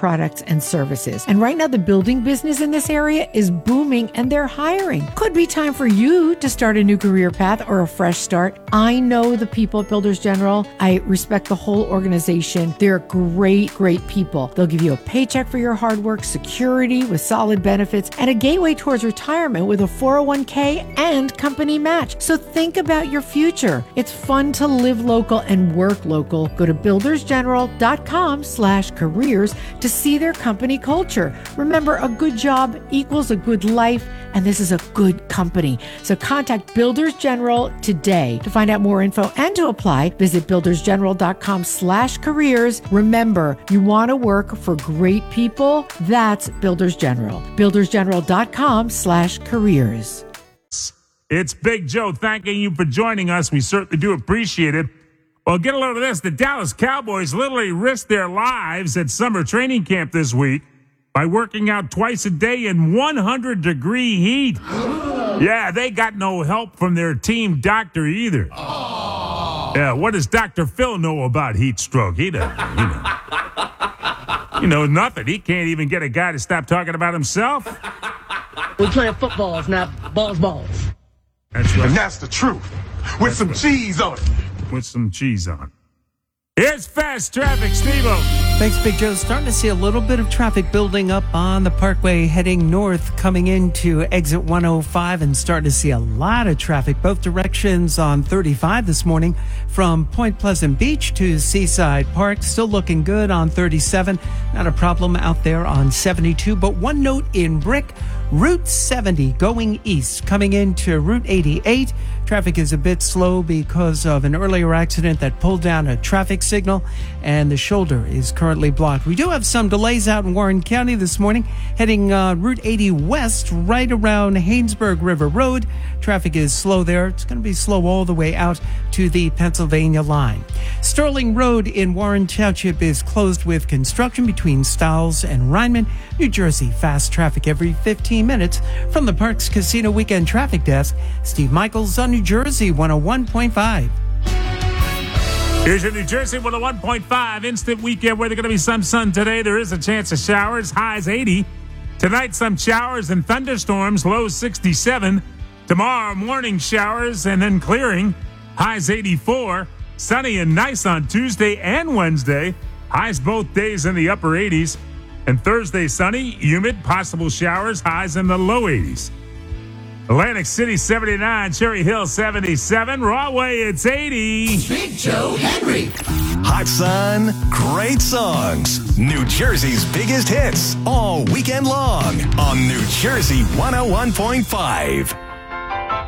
products and services. And right now, the building business in this area is booming and they're hiring. Could be time for you to start a new career path or a fresh start. I know the people at Builders General. I respect the whole organization. They're great, great people. They'll give you a paycheck for your hard work, security with solid benefits, and a gateway towards retirement with a 401k and company match. So think about your future. It's fun to live local and work local. Go to buildersgeneral.com/careers to see their company culture. Remember, a good job equals a good life, and this is a good company. So contact Builders General today. To find out more info and to apply, visit buildersgeneral.com/careers. Remember, you want to work for great people? That's Builders General. buildersgeneral.com/careers. It's Big Joe thanking you for joining us. We certainly do appreciate it. Well, get a load of this. The Dallas Cowboys literally risked their lives at summer training camp this week by working out twice a day in 100-degree heat. Yeah, they got no help from their team doctor either. Yeah, what does Dr. Phil know about heat stroke? He doesn't, He knows nothing. He can't even get a guy to stop talking about himself. We're playing footballs, not balls. That's right. And that's the truth. With some cheese on it. With some cheese on. Here's Fast Traffic, Steve-O. Thanks, Big Joe. Starting to see a little bit of traffic building up on the Parkway heading north, coming into exit 105, and starting to see a lot of traffic both directions on 35 this morning from Point Pleasant Beach to Seaside Park. Still looking good on 37. Not a problem out there on 72. But one note in Brick, Route 70 going east, coming into Route 88. Traffic is a bit slow because of an earlier accident that pulled down a traffic signal, and the shoulder is currently blocked. We do have some delays out in Warren County this morning, heading Route 80 west, right around Haynesburg River Road. Traffic is slow there. It's going to be slow all the way out to the Pennsylvania line. Sterling Road in Warren Township is closed with construction between Stiles and Rhineman, New Jersey. Fast traffic every 15 minutes. From the Parks Casino Weekend Traffic Desk, Steve Michaels on New Jersey 101.5. Here's your New Jersey 101.5 instant weekend weather. Going to be some sun today. There is a chance of showers. Highs 80. Tonight, some showers and thunderstorms. Lows 67. Tomorrow, morning showers and then clearing. Highs 84. Sunny and nice on Tuesday and Wednesday. Highs both days in the upper 80s. And Thursday, sunny, humid, possible showers. Highs in the low 80s. Atlantic City 79, Cherry Hill 77, Rahway it's 80. Big Joe Henry. Hot sun, great songs. New Jersey's biggest hits all weekend long on New Jersey 101.5.